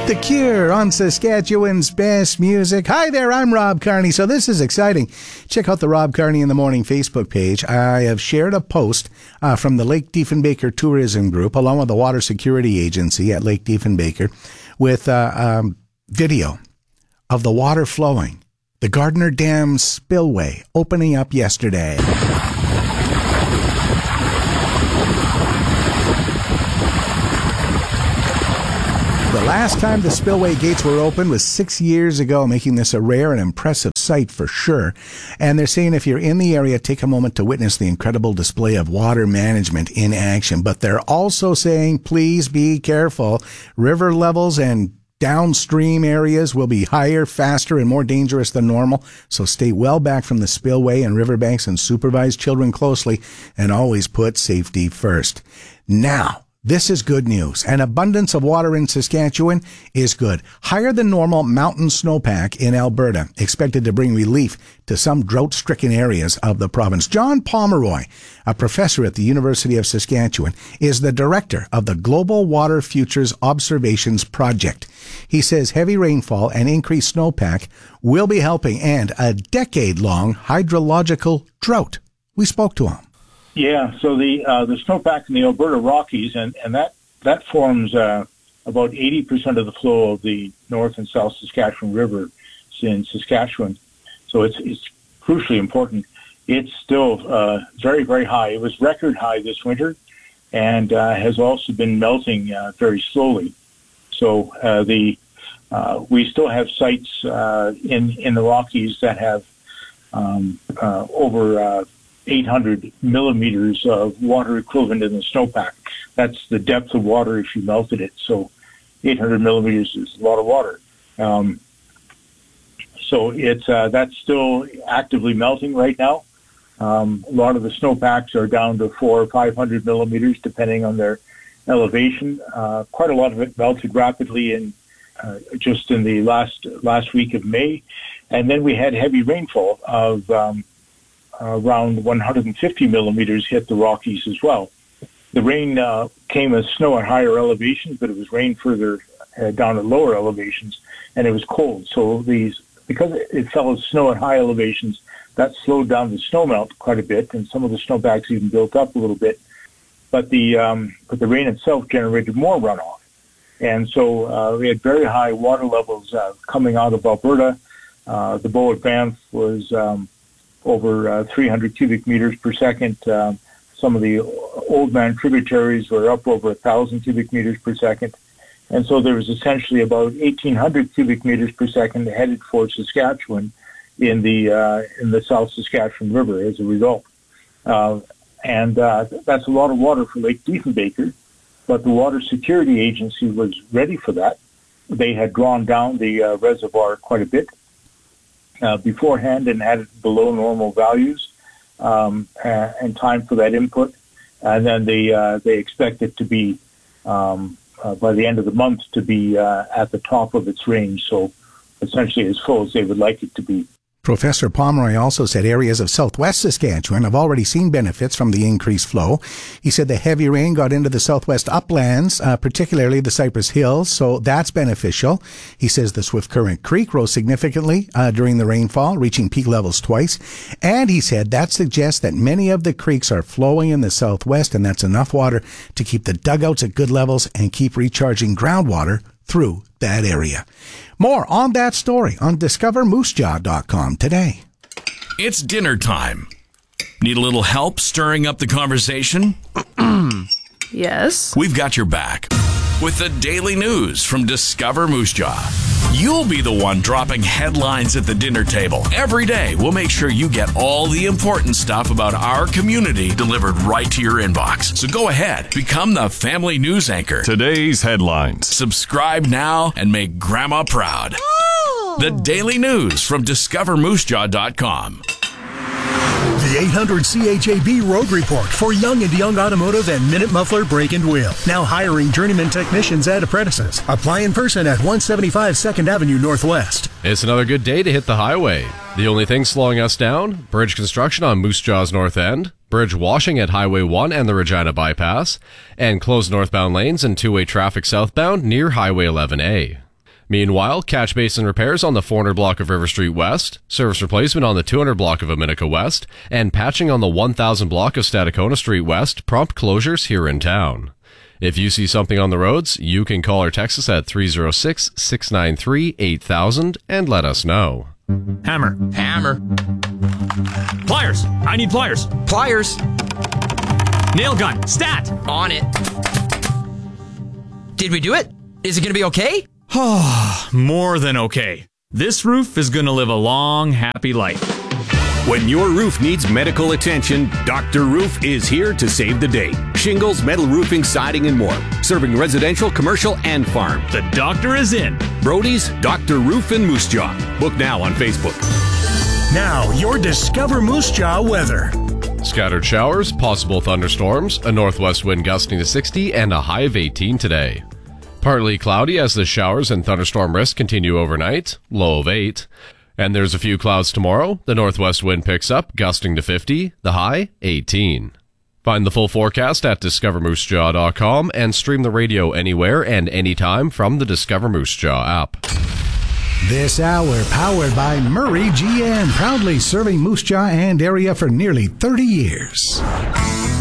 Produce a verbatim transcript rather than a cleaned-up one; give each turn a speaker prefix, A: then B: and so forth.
A: The Cure on Saskatchewan's best music. Hi there, I'm Rob Carney. So this is exciting. Check out the Rob Carney in the Morning Facebook page. I have shared a post uh, from the Lake Diefenbaker Tourism Group along with the Water Security Agency at Lake Diefenbaker with uh, um, video of the water flowing. The Gardner Dam spillway opening up yesterday. The last time the spillway gates were opened was six years ago, making this a rare and impressive sight for sure. And they're saying if you're in the area, take a moment to witness the incredible display of water management in action. But they're also saying, please be careful. River levels and downstream areas will be higher, faster, and more dangerous than normal. So stay well back from the spillway and riverbanks and supervise children closely and always put safety first. Now, this is good news. An abundance of water in Saskatchewan is good. Higher than normal mountain snowpack in Alberta, expected to bring relief to some drought-stricken areas of the province. John Pomeroy, a professor at the University of Saskatchewan, is the director of the Global Water Futures Observations Project. He says heavy rainfall and increased snowpack will be helping end a decade-long hydrological drought. We spoke to him.
B: Yeah, so the uh, the snowpack in the Alberta Rockies, and, and that, that forms uh, about eighty percent of the flow of the North and South Saskatchewan River in Saskatchewan. So it's it's crucially important. It's still uh, very, very high. It was record high this winter and uh, has also been melting uh, very slowly. So uh, the uh, we still have sites uh, in, in the Rockies that have um, uh, over... Uh, eight hundred millimeters of water equivalent in the snowpack. That's the depth of water if you melted it. So eight hundred millimeters is a lot of water. Um, so it's uh, that's still actively melting right now. Um, a lot of the snowpacks are down to four or five hundred millimeters, depending on their elevation. Uh, quite a lot of it melted rapidly in uh, just in the last last week of May, and then we had heavy rainfall of um, around one hundred fifty millimeters hit the Rockies as well. The rain uh, came as snow at higher elevations, but it was rain further uh, down at lower elevations, and it was cold. So these, because it fell as snow at high elevations, that slowed down the snowmelt quite a bit, and some of the snowpacks even built up a little bit. But the um, but the rain itself generated more runoff, and so uh, we had very high water levels uh, coming out of Alberta. Uh, the Bow at Banff was um, over uh, three hundred cubic meters per second. Um, some of the Oldman tributaries were up over one thousand cubic meters per second. And so there was essentially about eighteen hundred cubic meters per second headed for Saskatchewan in the uh, in the South Saskatchewan River as a result. Uh, and uh, that's a lot of water for Lake Diefenbaker, but the Water Security Agency was ready for that. They had drawn down the uh, reservoir quite a bit Uh, beforehand and had it below normal values um, uh, and time for that input. And then they uh, they expect it to be, um, uh, by the end of the month, to be uh, at the top of its range. So essentially as full as they would like it to be.
A: Professor Pomeroy also said areas of southwest Saskatchewan have already seen benefits from the increased flow. He said the heavy rain got into the southwest uplands, uh, particularly the Cypress Hills, so that's beneficial. He says the Swift Current Creek rose significantly uh, during the rainfall, reaching peak levels twice. And he said that suggests that many of the creeks are flowing in the southwest, and that's enough water to keep the dugouts at good levels and keep recharging groundwater through that area. More on that story on discover moose jaw dot com today.
C: It's dinner time. Need a little help stirring up the conversation?
D: Yes.
C: We've got your back with the daily news from Discover Moose Jaw. You'll be the one dropping headlines at the dinner table. Every day, we'll make sure you get all the important stuff about our community delivered right to your inbox. So go ahead, become the family news anchor.
E: Today's headlines.
C: Subscribe now and make Grandma proud. Oh. The daily news from discover moose jaw dot com.
F: The eight hundred C H A B Road Report for Young and Young Automotive and Minute Muffler Brake and Wheel. Now hiring journeyman technicians and apprentices. Apply in person at one seventy-five second Avenue Northwest.
G: It's another good day to hit the highway. The only thing slowing us down, bridge construction on Moose Jaw's north end, bridge washing at Highway one and the Regina Bypass, and closed northbound lanes and two-way traffic southbound near Highway eleven A. Meanwhile, catch basin repairs on the four hundred block of River Street West, service replacement on the two hundred block of Aminica West, and patching on the one thousand block of Stadacona Street West prompt closures here in town. If you see something on the roads, you can call or text us at three oh six, six nine three, eight thousand and let us know.
E: Hammer.
H: Hammer.
E: Pliers. I need pliers.
H: Pliers.
E: Nail gun. Stat.
H: On it. Did we do it? Is it going to be okay?
E: More than okay. This roof is going to live a long, happy life.
I: When your roof needs medical attention, Doctor Roof is here to save the day. Shingles, metal roofing, siding, and more. Serving residential, commercial, and farm.
E: The doctor is in.
I: Brody's Doctor Roof in Moose Jaw. Book now on Facebook.
F: Now, your Discover Moose Jaw weather.
G: Scattered showers, possible thunderstorms, a northwest wind gusting to sixty, and a high of eighteen today. Partly cloudy as the showers and thunderstorm risk continue overnight, low of eight. And there's a few clouds tomorrow. The northwest wind picks up, gusting to fifty, the high eighteen. Find the full forecast at discover moose jaw dot com and stream the radio anywhere and anytime from the Discover Moose Jaw app.
A: This hour powered by Murray G M, proudly serving Moose Jaw and area for nearly thirty years.